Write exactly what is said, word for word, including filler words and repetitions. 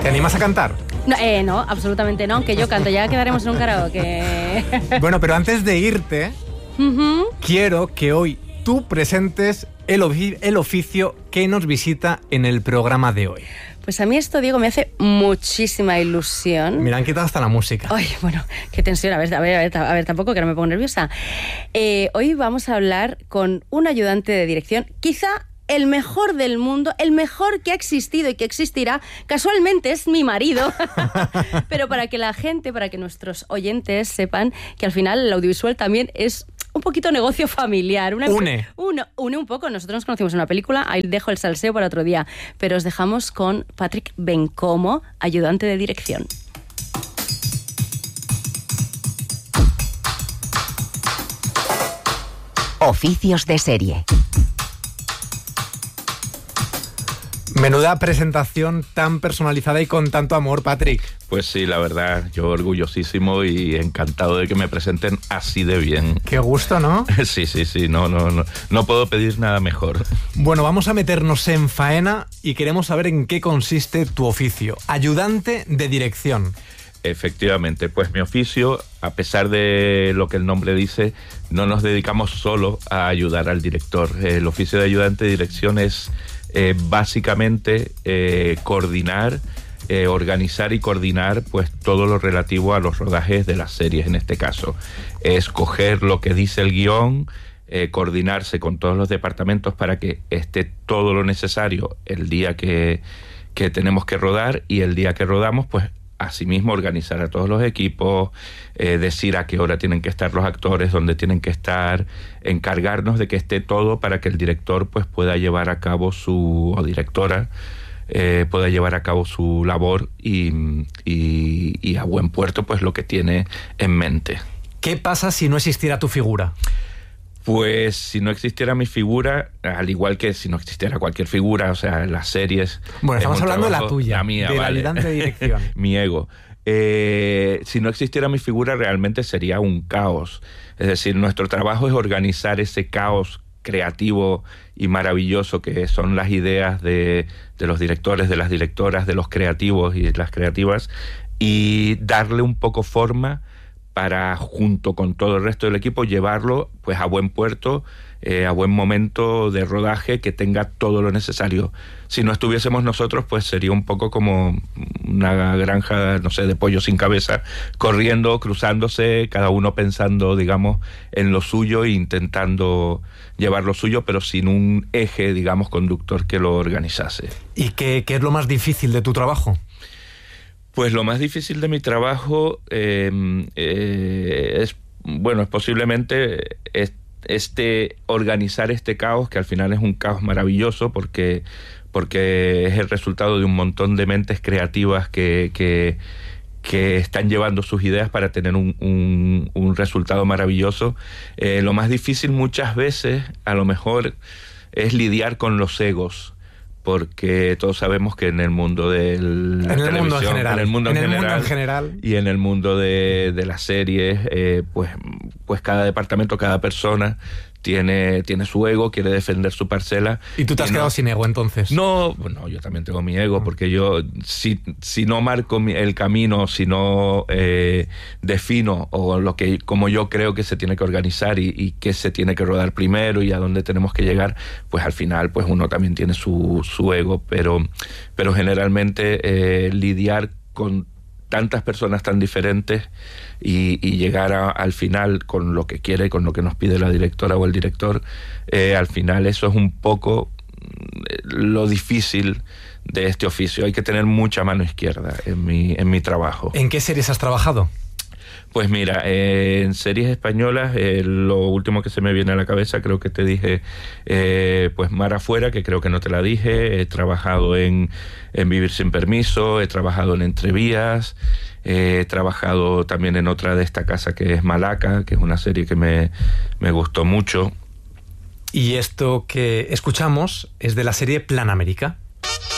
¿Te animas a cantar? No, eh, no, absolutamente no, aunque yo canto, ya quedaremos en un karaoke. Bueno, pero antes de irte, uh-huh. quiero que hoy tú presentes el, ofi- el oficio que nos visita en el programa de hoy. Pues a mí esto, Diego, me hace muchísima ilusión. Me han quitado hasta la música. Ay, bueno, qué tensión. A ver, a ver, a ver, a ver tampoco que no me pongo nerviosa. Eh, hoy vamos a hablar con un ayudante de dirección, quizá el mejor del mundo, el mejor que ha existido y que existirá. Casualmente es mi marido. Pero para que la gente, para que nuestros oyentes sepan que al final el audiovisual también es un poquito negocio familiar. Una, une. Une, une un poco. Nosotros nos conocimos en una película, ahí dejo el salseo para otro día. Pero os dejamos con Patrick Bencomo, ayudante de dirección. Oficios de serie. Menuda presentación tan personalizada y con tanto amor, Patrick. Pues sí, la verdad, yo orgullosísimo y encantado de que me presenten así de bien. Qué gusto, ¿no? Sí, sí, sí, no, no, no, no puedo pedir nada mejor. Bueno, vamos a meternos en faena y queremos saber en qué consiste tu oficio. Ayudante de dirección. Efectivamente, pues mi oficio, a pesar de lo que el nombre dice, no nos dedicamos solo a ayudar al director. El oficio de ayudante de dirección es eh, básicamente eh, coordinar, eh, organizar y coordinar pues todo lo relativo a los rodajes de las series en este caso. Escoger lo que dice el guión, eh, coordinarse con todos los departamentos para que esté todo lo necesario el día que, que tenemos que rodar, y el día que rodamos pues asimismo organizar a todos los equipos, eh, decir a qué hora tienen que estar los actores, dónde tienen que estar, encargarnos de que esté todo para que el director pues pueda llevar a cabo su, o directora, eh, pueda llevar a cabo su labor y, y, y a buen puerto pues lo que tiene en mente. ¿Qué pasa si no existiera tu figura? Pues si no existiera mi figura, al igual que si no existiera cualquier figura, o sea, las series... Bueno, estamos hablando trabajo, de la tuya, la mía, de vale. la ayudante de dirección. Mi ego. Eh, si no existiera mi figura, realmente sería un caos. Es decir, nuestro trabajo es organizar ese caos creativo y maravilloso que son las ideas de, de los directores, de las directoras, de los creativos y las creativas, y darle un poco forma para, junto con todo el resto del equipo, llevarlo pues a buen puerto, eh, a buen momento de rodaje, que tenga todo lo necesario. Si no estuviésemos nosotros, pues sería un poco como una granja, no sé, de pollo sin cabeza, corriendo, cruzándose, cada uno pensando, digamos, en lo suyo e intentando llevar lo suyo, pero sin un eje, digamos, conductor que lo organizase. ¿Y qué, qué es lo más difícil de tu trabajo? Pues lo más difícil de mi trabajo eh, eh, es, bueno, es posiblemente es, este organizar este caos, que al final es un caos maravilloso porque, porque es el resultado de un montón de mentes creativas que, que, que están llevando sus ideas para tener un, un, un resultado maravilloso. Eh, lo más difícil muchas veces, a lo mejor, es lidiar con los egos, porque todos sabemos que en el mundo del en el mundo en general, en el mundo en, en, el general, mundo en general y en el mundo de, de las series, eh, pues, pues cada departamento, cada persona tiene, tiene su ego, quiere defender su parcela. ¿Y tú te has no, quedado sin ego entonces? No, bueno, yo también tengo mi ego, porque yo, si, si no marco mi, el camino, si no eh, defino o lo que, como yo creo que se tiene que organizar y, y qué se tiene que rodar primero y a dónde tenemos que llegar, pues al final pues uno también tiene su, su ego, pero, pero generalmente eh, lidiar con tantas personas tan diferentes y, y llegar a, al final con lo que quiere, con lo que nos pide la directora o el director, eh, al final eso es un poco lo difícil de este oficio. Hay que tener mucha mano izquierda en mi, en mi trabajo. ¿En qué series has trabajado? Pues mira, eh, en series españolas, eh, lo último que se me viene a la cabeza, creo que te dije, eh, pues Mar Afuera, que creo que no te la dije. He trabajado en, en Vivir sin Permiso, he trabajado en Entrevías, eh, he trabajado también en otra de esta casa que es Malaca, que es una serie que me, me gustó mucho. Y esto que escuchamos es de la serie Plan América.